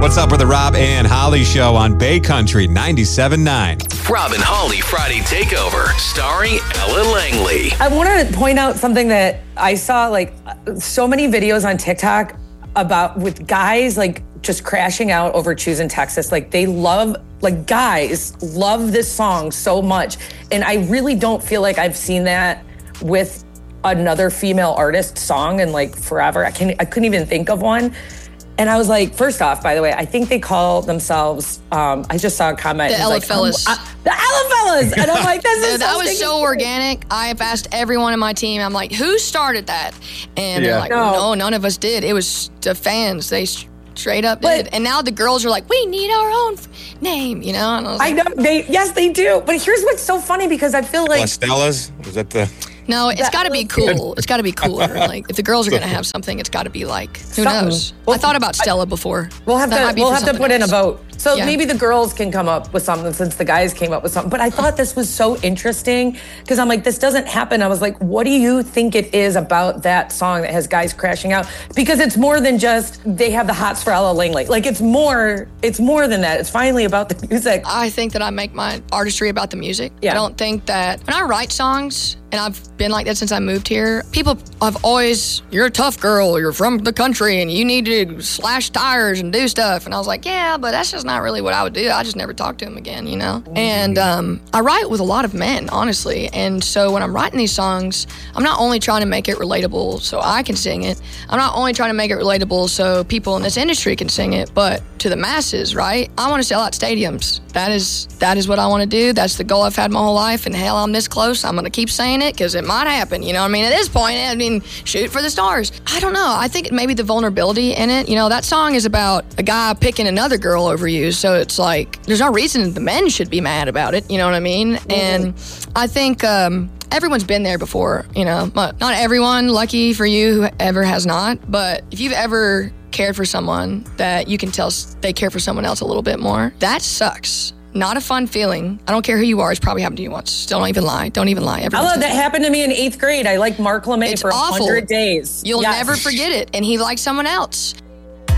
What's up with the Rob and Holly Show on Bay Country 97.9. Rob and Holly Friday Takeover, starring Ella Langley. I want to point out something that I saw, like, so many videos on TikTok about with guys, like, just crashing out over Choosing Texas. Like, they love, like, guys love this song so much. And I really don't feel like I've seen that with another female artist song in, like, forever. I couldn't even think of one. And I was like, first off, by the way, I think they call themselves, I just saw a comment. The Ella like, Fellas. The Ella Fellas. And I'm like, this is that was so organic. I've asked everyone in my team, I'm like, who started that? And they're like, no, none of us did. It was the fans. They straight up did. And now the girls are like, we need our own name, you know? And I know, yes, they do. But here's what's so funny, because I feel like... Stella's? Was that the... No, it's got to be cool. It's got to be cooler. Like, if the girls are going to have something, it's got to be like, who knows? Well, I thought about Stella before. We'll have to put in a vote. So Yeah. maybe the girls can come up with something since the guys came up with something. But I thought this was so interesting because I'm like, this doesn't happen. I was like, what do you think it is about that song that has guys crashing out? Because it's more than just they have the hots for Ella Langley. Like, it's more than that. It's finally about the music. I think that I make my artistry about the music. Yeah. I don't think that when I write songs, and I've been like that since I moved here, people have always, you're a tough girl, you're from the country, and you need to slash tires and do stuff. And I was like, yeah, but that's just not really what I would do. I just never talk to him again, you know? And I write with a lot of men, honestly. And so when I'm writing these songs, I'm not only trying to make it relatable so I can sing it, I'm not only trying to make it relatable so people in this industry can sing it, but to the masses, right? I want to sell out stadiums. That is what I want to do. That's the goal I've had my whole life. And hell, I'm this close. I'm going to keep saying it because it might happen. You know what I mean? At this point, I mean, shoot for the stars. I don't know. I think maybe the vulnerability in it. You know, that song is about a guy picking another girl over you. So it's like, there's no reason the men should be mad about it. You know what I mean? Mm-hmm. And I think everyone's been there before, you know. Not everyone, lucky for you, whoever has not. But if you've ever cared for someone that you can tell they care for someone else a little bit more, that sucks. Not a fun feeling. I don't care who you are. It's probably happened to you once. Don't even lie. Don't even lie. That happened to me in 8th grade. I liked Mark LeMay for 100 days. You'll never forget it. And he liked someone else.